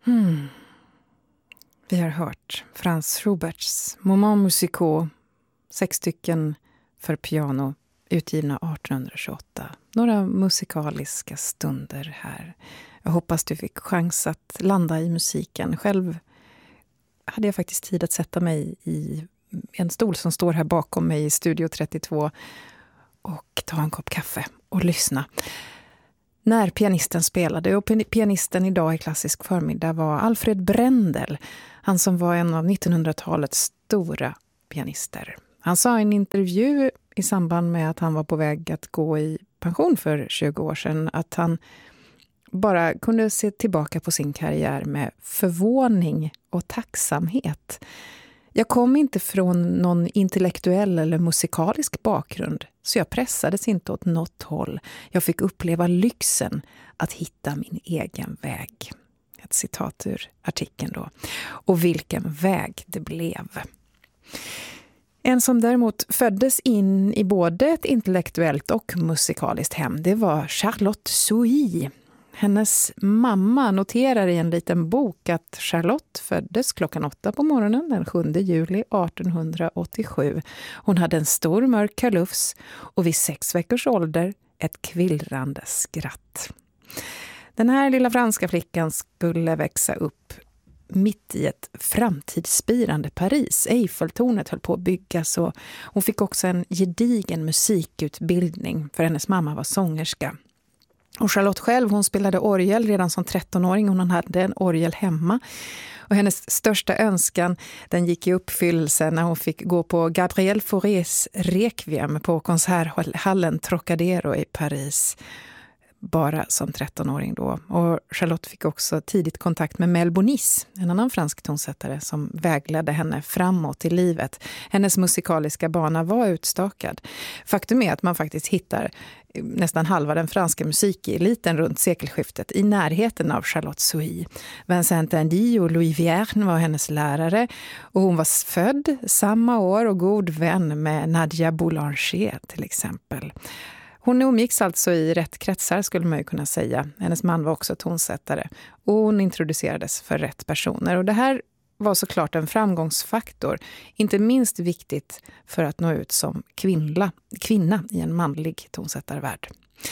Vi har hört Franz Schuberts Moments musicaux, 6 stycken för piano, utgivna 1828. Några musikaliska stunder här. Jag hoppas du fick chans att landa i musiken. Själv hade jag faktiskt tid att sätta mig i en stol som står här bakom mig i Studio 32 och ta en kopp kaffe och lyssna. När pianisten spelade, och pianisten idag i klassisk förmiddag var Alfred Brendel, han som var en av 1900-talets stora pianister. Han sa i en intervju i samband med att han var på väg att gå i pension för 20 år sedan att han bara kunde se tillbaka på sin karriär med förvåning och tacksamhet. Jag kom inte från någon intellektuell eller musikalisk bakgrund, så jag pressades inte åt något håll. Jag fick uppleva lyxen att hitta min egen väg. Ett citat ur artikeln då. Och vilken väg det blev. En som däremot föddes in i både ett intellektuellt och musikaliskt hem, det var Charlotte Souhy. Hennes mamma noterar i en liten bok att Charlotte föddes klockan 8 på morgonen den 7 juli 1887. Hon hade en stor mörk kalufs och vid 6 veckors ålder ett kvillrande skratt. Den här lilla franska flickan skulle växa upp mitt i ett framtidsspirande Paris. Eiffeltornet höll på att byggas och hon fick också en gedigen musikutbildning för hennes mamma var sångerska. Och Charlotte själv, hon spelade orgel redan som 13-åring. Hon hade en orgel hemma. Och hennes största önskan, den gick i uppfyllelse när hon fick gå på Gabriel Faurés Requiem på konserthallen Trocadero i Paris. Bara som 13-åring då. Och Charlotte fick också tidigt kontakt med Mel Bonis, en annan fransk tonsättare som vägledde henne framåt i livet. Hennes musikaliska bana var utstakad. Faktum är att man faktiskt hittar nästan halva den franska musikeliten runt sekelskiftet i närheten av Charlotte Souhy. Vincent Indy och Louis Vierne var hennes lärare och hon var född samma år och god vän med Nadia Boulanger till exempel. Hon umgicks alltså i rätt kretsar skulle man ju kunna säga. Hennes man var också tonsättare och hon introducerades för rätt personer. Och det här var såklart en framgångsfaktor. Inte minst viktigt för att nå ut som kvinna i en manlig tonsättarvärld.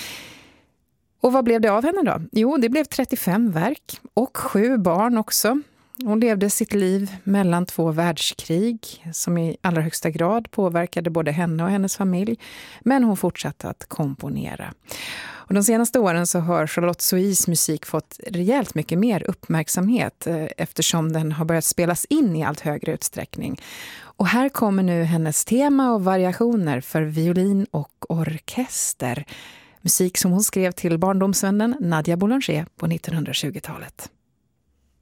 Och vad blev det av henne då? Jo, det blev 35 verk och 7 barn också. Hon levde sitt liv mellan 2 världskrig som i allra högsta grad påverkade både henne och hennes familj. Men hon fortsatte att komponera. Och de senaste åren så har Charlotte Souhys musik fått rejält mycket mer uppmärksamhet eftersom den har börjat spelas in i allt högre utsträckning. Och här kommer nu hennes tema och variationer för violin och orkester. Musik som hon skrev till barndomsvännen Nadia Boulanger på 1920-talet.